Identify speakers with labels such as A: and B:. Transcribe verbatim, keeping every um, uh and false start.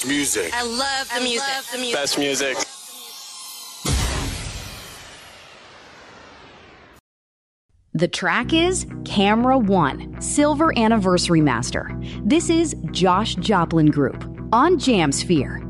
A: best music.
B: I love the I music. Love the music.
A: Best music.
C: The track is Camera One, Silver Anniversary Master. This is Josh Joplin Group on Jamsphere.